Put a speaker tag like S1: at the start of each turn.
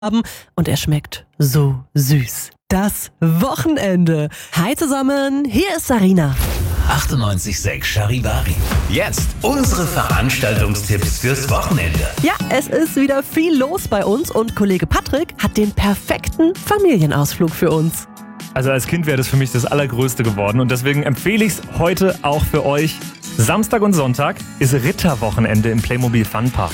S1: haben und er schmeckt so süß. Das Wochenende. Hi zusammen, hier ist Sarina.
S2: 98,6 Charivari. Jetzt unsere Veranstaltungstipps fürs Wochenende.
S1: Ja, es ist wieder viel los bei uns und Kollege Patrick hat den perfekten Familienausflug für uns.
S3: Also als Kind wäre das für mich das Allergrößte geworden und deswegen empfehle ich es heute auch für euch. Samstag und Sonntag ist Ritterwochenende im Playmobil Funpark.